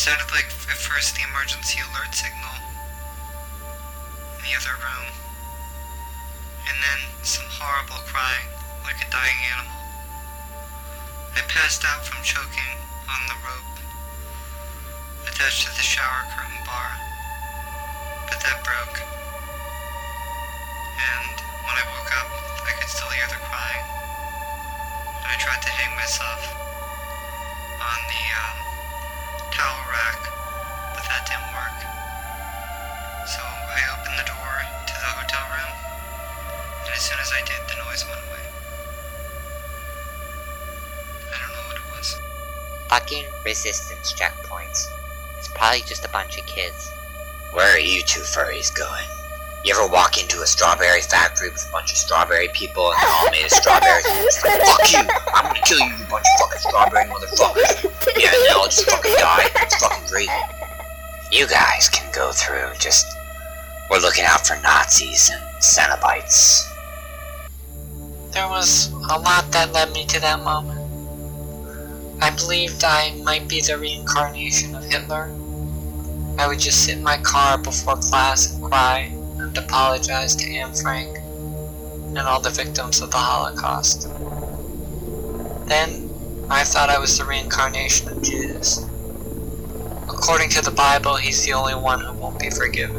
sounded like at first the emergency alert signal in the other room, and then some horrible crying like a dying animal. I passed out from choking on the rope attached to the shower curtain bar, but that broke, and when I woke up I could still hear the crying, and I tried to hang myself on the towel rack, but that didn't work. So I opened the door to the hotel room, and as soon as I did, the noise went away. I don't know what it was. Fucking resistance checkpoints. It's probably just a bunch of kids. Where are you two furries going? You ever walk into a strawberry factory with a bunch of strawberry people and they're all made of strawberries? And it's like, fuck you! I'm gonna kill you, you bunch of fucking strawberry motherfuckers! Yeah, and they'll all just fucking die. It's fucking great. You guys can go through, just... We're looking out for Nazis and Cenobites. There was a lot that led me to that moment. I believed I might be the reincarnation of Hitler. I would just sit in my car before class and cry and apologize to Anne Frank and all the victims of the Holocaust. Then, I thought I was the reincarnation of Jesus. According to the Bible, he's the only one who won't be forgiven.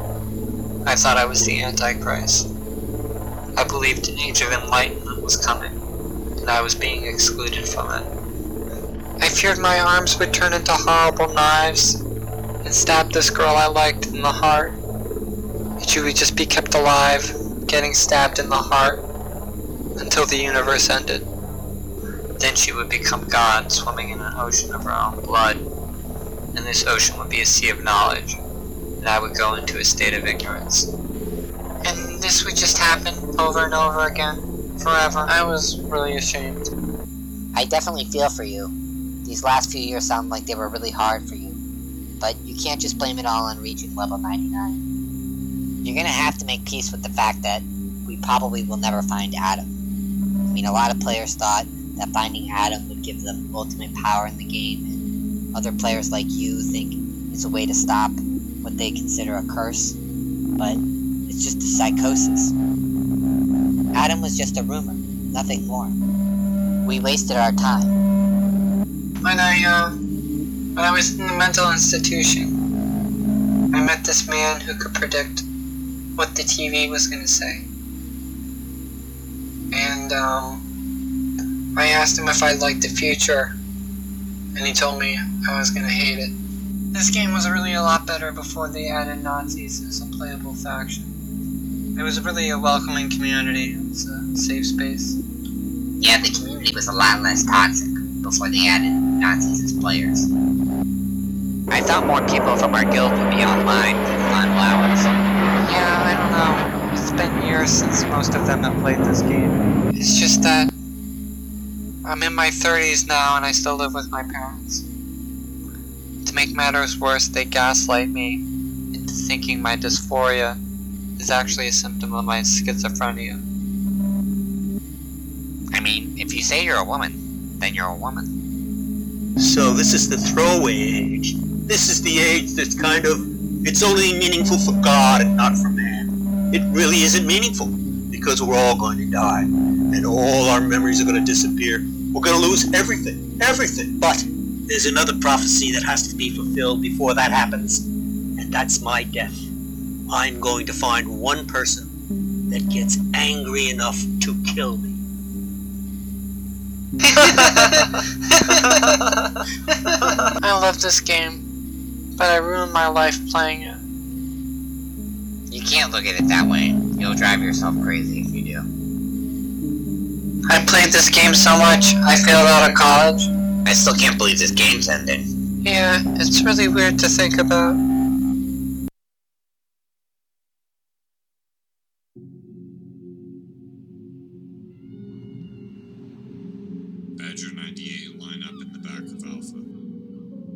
I thought I was the Antichrist. I believed an age of enlightenment was coming, and I was being excluded from it. I feared my arms would turn into horrible knives and stab this girl I liked in the heart. That she would just be kept alive, getting stabbed in the heart, until the universe ended. Then she would become God, swimming in an ocean of her own blood, and this ocean would be a sea of knowledge, and I would go into a state of ignorance. And this would just happen over and over again, forever. I was really ashamed. I definitely feel for you. These last few years sound like they were really hard for you. But you can't just blame it all on reaching level 99. You're gonna have to make peace with the fact that we probably will never find Adam. I mean, a lot of players thought that finding Adam would give them ultimate power in the game, and other players like you think it's a way to stop what they consider a curse, but it's just a psychosis. Adam was just a rumor, nothing more. We wasted our time. When I was in the mental institution, I met this man who could predict what the TV was going to say. And I asked him if I liked the future, and he told me I was going to hate it. This game was really a lot better before they added Nazis as a playable faction. It was really a welcoming community. It was a safe space. Yeah, the community was a lot less toxic before they added Nazis as players. I thought more people from our guild would be online than on ours. Yeah, I don't know. It's been years since most of them have played this game. It's just that I'm in my 30s now and I still live with my parents. To make matters worse, they gaslight me into thinking my dysphoria is actually a symptom of my schizophrenia. I mean, if you say you're a woman, then you're a woman. So this is the throwaway age. This is the age that's kind of, it's only meaningful for God and not for man. It really isn't meaningful, because we're all going to die, and all our memories are going to disappear. We're going to lose everything, everything. But there's another prophecy that has to be fulfilled before that happens, and that's my death. I'm going to find one person that gets angry enough to kill me. I love this game, but I ruined my life playing it. You can't look at it that way. You'll drive yourself crazy if you do. I played this game so much, I failed out of college. I still can't believe this game's ending. Yeah, it's really weird to think about.